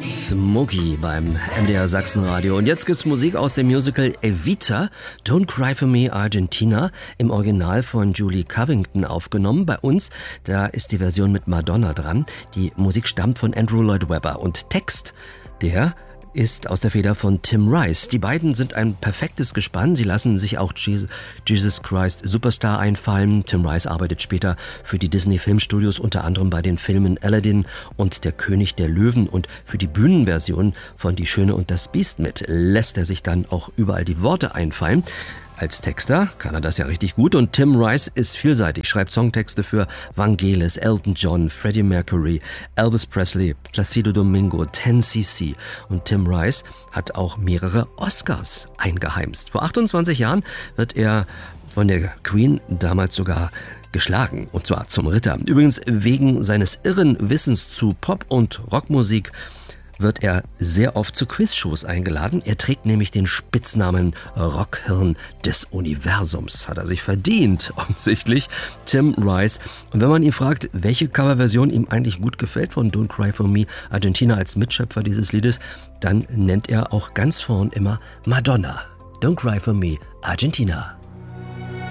Smokey beim MDR Sachsenradio. Und jetzt gibt's Musik aus dem Musical Evita, Don't Cry for Me Argentina, im Original von Julie Covington aufgenommen. Bei uns, da ist die Version mit Madonna dran. Die Musik stammt von Andrew Lloyd Webber und Text, der ist aus der Feder von Tim Rice. Die beiden sind ein perfektes Gespann. Sie lassen sich auch Jesus Christ Superstar einfallen. Tim Rice arbeitet später für die Disney Filmstudios, unter anderem bei den Filmen Aladdin und Der König der Löwen, und für die Bühnenversion von Die Schöne und das Biest mit lässt er sich dann auch überall die Worte einfallen. Als Texter kann er das ja richtig gut, und Tim Rice ist vielseitig, schreibt Songtexte für Vangelis, Elton John, Freddie Mercury, Elvis Presley, Placido Domingo, 10cc, und Tim Rice hat auch mehrere Oscars eingeheimst. Vor 28 Jahren wird er von der Queen damals sogar geschlagen, und zwar zum Ritter. Übrigens, wegen seines irren Wissens zu Pop- und Rockmusik wird er sehr oft zu Quizshows eingeladen. Er trägt nämlich den Spitznamen Rockhirn des Universums. Hat er sich verdient, offensichtlich, Tim Rice. Und wenn man ihn fragt, welche Coverversion ihm eigentlich gut gefällt von Don't Cry for Me Argentina als Mitschöpfer dieses Liedes, dann nennt er auch ganz vorn immer Madonna. Don't Cry for Me Argentina.